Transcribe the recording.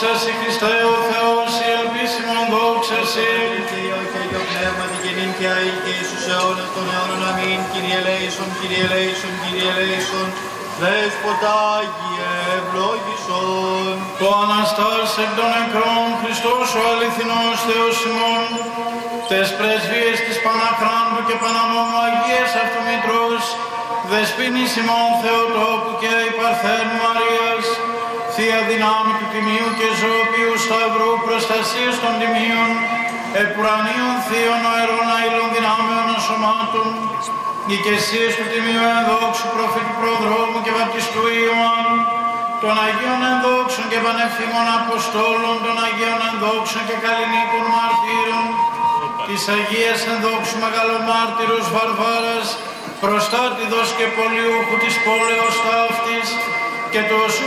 δόξα Συ Χριστέ ο Θεός, η ελπίσιμον δόξα Συ. Θεό και το πνεύμα την γεννήν και αή και εις τους αιώνας των αιώνων. Αμήν. Κύριε ελέησον, Κύριε ελέησον, Κύριε ελέησον. Δέσποτα Άγιε ευλόγησον. Το Αναστάς εκ των νεκρών, Χριστός ο αληθινός Θεός ημών, τες πρεσβείες της Παναχράντου και Παναμόμου Αγίας Αυτομητρός, Δεσποίνης ημών Θεοτόκου και η Παρθένου Μαρίας, Θεία δυνάμει του Τιμίου και Ζωοποιού Σταυρού, προστασίας των Τιμίων, επουρανίων Θείων αερών αήλων δυνάμεων ασωμάτων, οικεσίες του Τιμίου ενδόξου προφήτου προδρόμου και βαπτιστού Ιωάννου, των Αγίων ενδόξων και πανευθύμων Αποστόλων, των Αγίων ενδόξων και καλλινίκων μαρτύρων, της Αγίας ενδόξου μεγαλομάρτυρος Βαρβάρας, προστάτηδος και πολιούχου της πόλεως ταύτης, και του